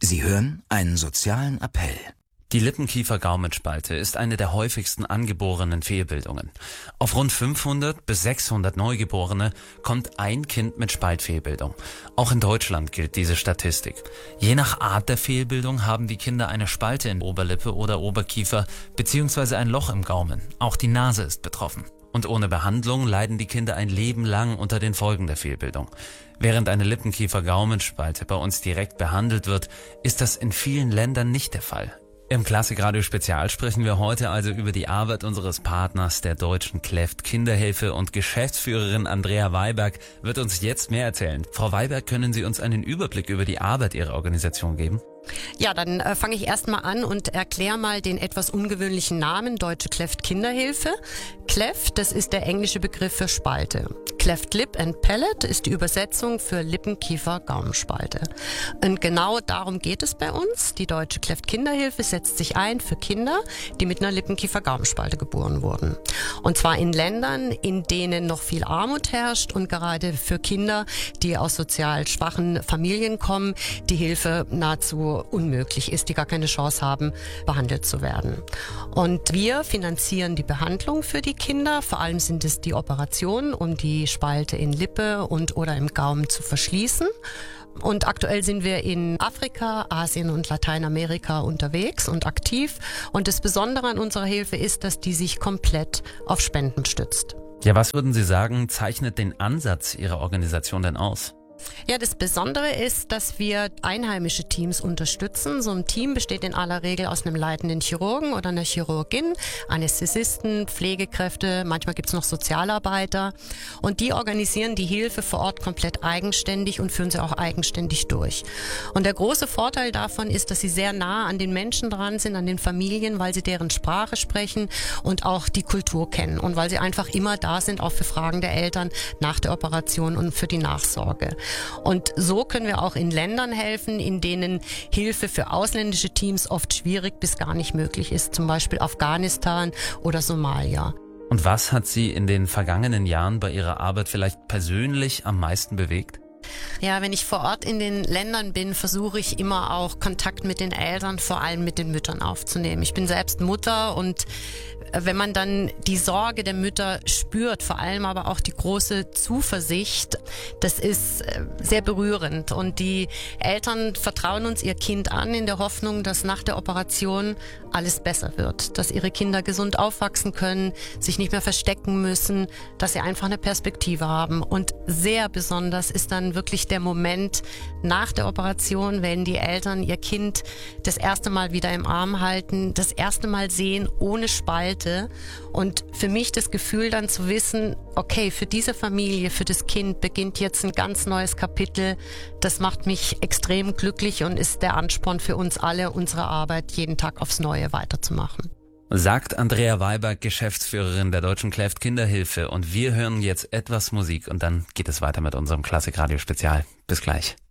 Sie hören einen sozialen Appell. Die Lippenkiefer-Gaumenspalte ist eine der häufigsten angeborenen Fehlbildungen. Auf rund 500 bis 600 Neugeborene kommt ein Kind mit Spaltfehlbildung. Auch in Deutschland gilt diese Statistik. Je nach Art der Fehlbildung haben die Kinder eine Spalte in Oberlippe oder Oberkiefer bzw. ein Loch im Gaumen. Auch die Nase ist betroffen. Und ohne Behandlung leiden die Kinder ein Leben lang unter den Folgen der Fehlbildung. Während eine Lippenkiefer-Gaumenspalte bei uns direkt behandelt wird, ist das in vielen Ländern nicht der Fall. Im Klassikradio Spezial sprechen wir heute also über die Arbeit unseres Partners, der Deutschen Cleft Kinderhilfe, und Geschäftsführerin Andrea Weiberg wird uns jetzt mehr erzählen. Frau Weiberg, können Sie uns einen Überblick über die Arbeit Ihrer Organisation geben? Ja, dann fange ich erstmal an und erkläre mal den etwas ungewöhnlichen Namen Deutsche Cleft Kinderhilfe. Cleft, das ist der englische Begriff für Spalte. Cleft Lip and Palate ist die Übersetzung für Lippenkiefer-Gaumenspalte. Und genau darum geht es bei uns. Die Deutsche Cleft Kinderhilfe setzt sich ein für Kinder, die mit einer Lippenkiefer-Gaumenspalte geboren wurden. Und zwar in Ländern, in denen noch viel Armut herrscht und gerade für Kinder, die aus sozial schwachen Familien kommen, die Hilfe nahezu unmöglich ist, die gar keine Chance haben, behandelt zu werden. Und wir finanzieren die Behandlung für die Kinder. Vor allem sind es die Operationen, um die Spalte in Lippe und oder im Gaumen zu verschließen. Und aktuell sind wir in Afrika, Asien und Lateinamerika unterwegs und aktiv. Und das Besondere an unserer Hilfe ist, dass die sich komplett auf Spenden stützt. Ja, was würden Sie sagen, zeichnet den Ansatz Ihrer Organisation denn aus? Ja, das Besondere ist, dass wir einheimische Teams unterstützen. So ein Team besteht in aller Regel aus einem leitenden Chirurgen oder einer Chirurgin, Anästhesisten, Pflegekräfte, manchmal gibt's noch Sozialarbeiter. Und die organisieren die Hilfe vor Ort komplett eigenständig und führen sie auch eigenständig durch. Und der große Vorteil davon ist, dass sie sehr nah an den Menschen dran sind, an den Familien, weil sie deren Sprache sprechen und auch die Kultur kennen. Und weil sie einfach immer da sind, auch für Fragen der Eltern nach der Operation und für die Nachsorge. Und so können wir auch in Ländern helfen, in denen Hilfe für ausländische Teams oft schwierig bis gar nicht möglich ist, zum Beispiel Afghanistan oder Somalia. Und was hat Sie in den vergangenen Jahren bei Ihrer Arbeit vielleicht persönlich am meisten bewegt? Ja, wenn ich vor Ort in den Ländern bin, versuche ich immer auch Kontakt mit den Eltern, vor allem mit den Müttern aufzunehmen. Ich bin selbst Mutter und wenn man dann die Sorge der Mütter spürt, vor allem aber auch die große Zuversicht, das ist sehr berührend. Und die Eltern vertrauen uns ihr Kind an in der Hoffnung, dass nach der Operation alles besser wird, dass ihre Kinder gesund aufwachsen können, sich nicht mehr verstecken müssen, dass sie einfach eine Perspektive haben. Und sehr besonders ist dann wirklich der Moment nach der Operation, wenn die Eltern ihr Kind das erste Mal wieder im Arm halten, das erste Mal sehen ohne Spalte. Und für mich das Gefühl dann zu wissen, okay, für diese Familie, für das Kind beginnt jetzt ein ganz neues Kapitel. Das macht mich extrem glücklich und ist der Ansporn für uns alle, unsere Arbeit jeden Tag aufs Neue weiterzumachen. Sagt Andrea Weiberg, Geschäftsführerin der Deutschen Cleft Kinderhilfe. Und wir hören jetzt etwas Musik und dann geht es weiter mit unserem Klassikradio Spezial. Bis gleich.